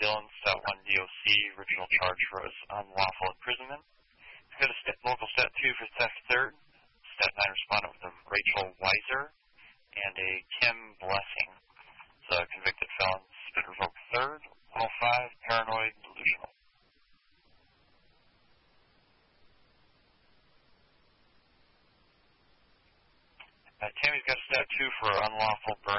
Dillon, Stat 1 DOC. Original charge was unlawful imprisonment. We've got a local Stat 2 for theft third. Stat 9 respondent with a Rachel Weiser and a Kim Blessing. It's a convicted felon, been revoked third. 105, paranoid, delusional. Tammy's got Stat 2 for unlawful burning.